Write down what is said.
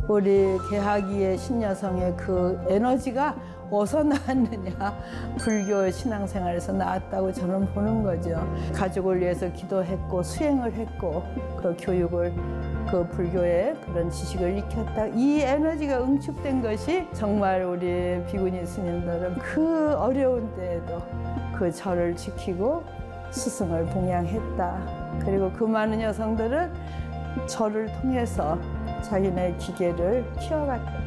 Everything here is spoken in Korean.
우리 개하기의 신여성의 그 에너지가 어디서 나왔느냐? 불교 신앙생활에서 나왔다고 저는 보는 거죠. 가족을 위해서 기도했고 수행을 했고 그 교육을 그 불교의 그런 지식을 익혔다. 이 에너지가 응축된 것이 정말 우리 비구니 스님들은 그 어려운 때에도 그 절을 지키고 스승을 봉양했다. 그리고 그 많은 여성들은 절을 통해서 자기네 기계를 키워갔다.